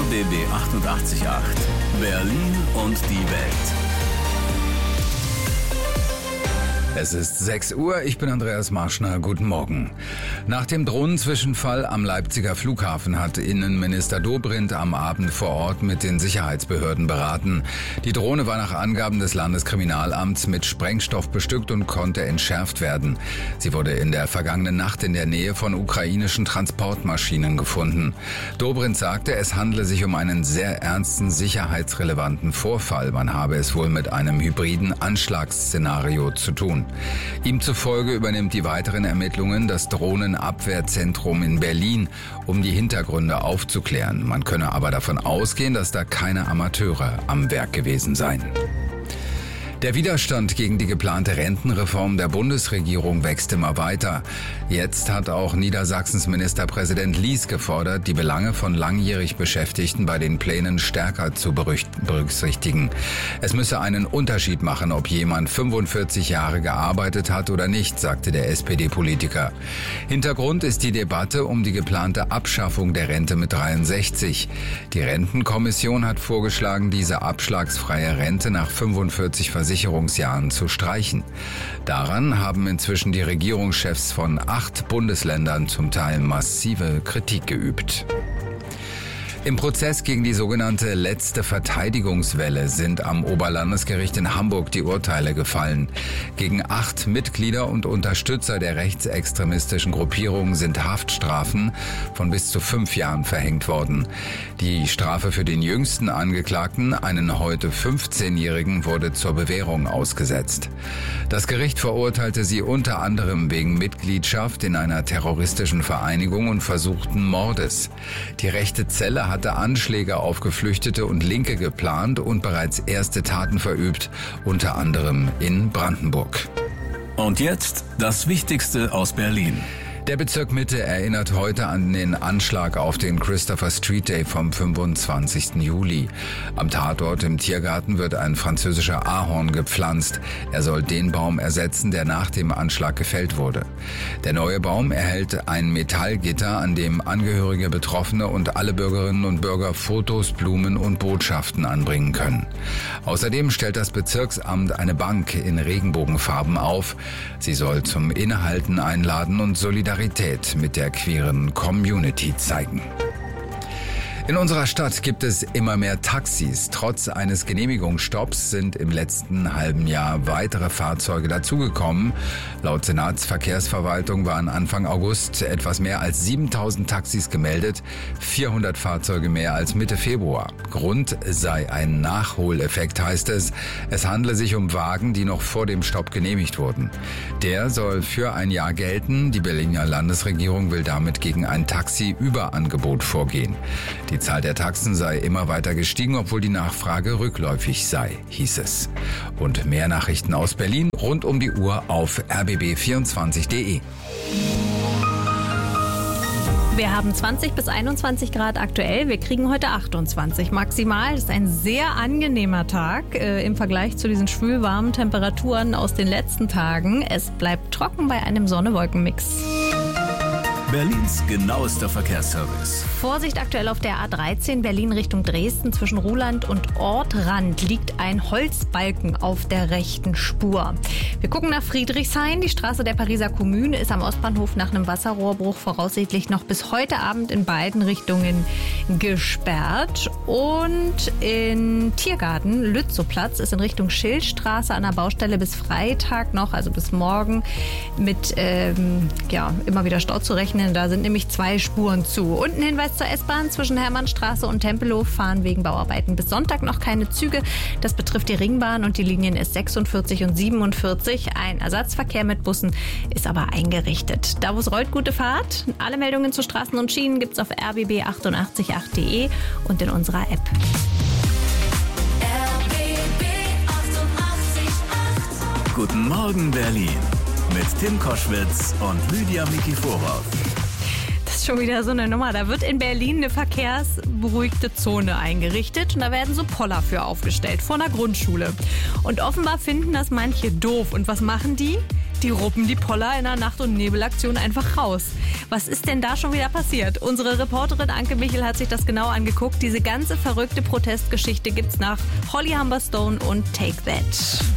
RBB 88.8 Berlin und die Welt. Es ist 6 Uhr, ich bin Andreas Marschner, guten Morgen. Nach dem Drohnenzwischenfall am Leipziger Flughafen hat Innenminister Dobrindt am Abend vor Ort mit den Sicherheitsbehörden beraten. Die Drohne war nach Angaben des Landeskriminalamts mit Sprengstoff bestückt und konnte entschärft werden. Sie wurde in der vergangenen Nacht in der Nähe von ukrainischen Transportmaschinen gefunden. Dobrindt sagte, es handle sich um einen sehr ernsten, sicherheitsrelevanten Vorfall. Man habe es wohl mit einem hybriden Anschlagsszenario zu tun. Ihm zufolge übernimmt die weiteren Ermittlungen das Drohnenabwehrzentrum in Berlin, um die Hintergründe aufzuklären. Man könne aber davon ausgehen, dass da keine Amateure am Werk gewesen seien. Der Widerstand gegen die geplante Rentenreform der Bundesregierung wächst immer weiter. Jetzt hat auch Niedersachsens Ministerpräsident Lies gefordert, die Belange von langjährig Beschäftigten bei den Plänen stärker zu berücksichtigen. Es müsse einen Unterschied machen, ob jemand 45 Jahre gearbeitet hat oder nicht, sagte der SPD-Politiker. Hintergrund ist die Debatte um die geplante Abschaffung der Rente mit 63. Die Rentenkommission hat vorgeschlagen, diese abschlagsfreie Rente nach 45 Versicherungsjahren zu streichen. Daran haben inzwischen die Regierungschefs von 8 Bundesländern zum Teil massive Kritik geübt. Im Prozess gegen die sogenannte letzte Verteidigungswelle sind am Oberlandesgericht in Hamburg die Urteile gefallen. Gegen 8 Mitglieder und Unterstützer der rechtsextremistischen Gruppierung sind Haftstrafen von bis zu 5 Jahren verhängt worden. Die Strafe für den jüngsten Angeklagten, einen heute 15-Jährigen, wurde zur Bewährung ausgesetzt. Das Gericht verurteilte sie unter anderem wegen Mitgliedschaft in einer terroristischen Vereinigung und versuchten Mordes. Die rechte Zelle hatte Anschläge auf Geflüchtete und Linke geplant und bereits erste Taten verübt, unter anderem in Brandenburg. Und jetzt das Wichtigste aus Berlin. Der Bezirk Mitte erinnert heute an den Anschlag auf den Christopher Street Day vom 25. Juli. Am Tatort im Tiergarten wird ein französischer Ahorn gepflanzt. Er soll den Baum ersetzen, der nach dem Anschlag gefällt wurde. Der neue Baum erhält ein Metallgitter, an dem Angehörige, Betroffene und alle Bürgerinnen und Bürger Fotos, Blumen und Botschaften anbringen können. Außerdem stellt das Bezirksamt eine Bank in Regenbogenfarben auf. Sie soll zum Innehalten einladen und Solidarität mit der queeren Community zeigen. In unserer Stadt gibt es immer mehr Taxis. Trotz eines Genehmigungsstopps sind im letzten halben Jahr weitere Fahrzeuge dazugekommen. Laut Senatsverkehrsverwaltung waren Anfang August etwas mehr als 7.000 Taxis gemeldet, 400 Fahrzeuge mehr als Mitte Februar. Grund sei ein Nachholeffekt, heißt es. Es handle sich um Wagen, die noch vor dem Stopp genehmigt wurden. Der soll für ein Jahr gelten. Die Berliner Landesregierung will damit gegen ein Taxi-Überangebot vorgehen. Die Zahl der Taxen sei immer weiter gestiegen, obwohl die Nachfrage rückläufig sei, hieß es. Und mehr Nachrichten aus Berlin rund um die Uhr auf rbb24.de. Wir haben 20 bis 21 Grad aktuell. Wir kriegen heute 28 maximal. Das ist ein sehr angenehmer Tag im Vergleich zu diesen schwülwarmen Temperaturen aus den letzten Tagen. Es bleibt trocken bei einem Sonne-Wolken-Mix. Berlins genauester Verkehrsservice. Vorsicht aktuell auf der A13 Berlin Richtung Dresden. Zwischen Ruhland und Ortrand liegt ein Holzbalken auf der rechten Spur. Wir gucken nach Friedrichshain. Die Straße der Pariser Kommune ist am Ostbahnhof nach einem Wasserrohrbruch voraussichtlich noch bis heute Abend in beiden Richtungen gesperrt. Und in Tiergarten, Lützowplatz, ist in Richtung Schildstraße an der Baustelle bis Freitag noch, also bis morgen, mit immer wieder Stau zu rechnen. Da sind nämlich 2 Spuren zu. Und ein Hinweis zur S-Bahn: zwischen Hermannstraße und Tempelhof fahren wegen Bauarbeiten bis Sonntag noch keine Züge. Das betrifft die Ringbahn und die Linien S46 und 47. Ein Ersatzverkehr mit Bussen ist aber eingerichtet. Da, wo es rollt, gute Fahrt. Alle Meldungen zu Straßen und Schienen gibt's auf rbb888.de und in unserer App. RBB 88.8. Guten Morgen Berlin mit Tim Koschwitz und Lydia Mikiforov. Das ist schon wieder so eine Nummer. Da wird in Berlin eine verkehrsberuhigte Zone eingerichtet und da werden so Poller für aufgestellt vor einer Grundschule. Und offenbar finden das manche doof. Und was machen die? die ruppen die Poller in einer Nacht- und Nebelaktion einfach raus. Was ist denn da schon wieder passiert? Unsere Reporterin Anke Michel hat sich das genau angeguckt. Diese ganze verrückte Protestgeschichte gibt's nach Holly Humberstone und Take That.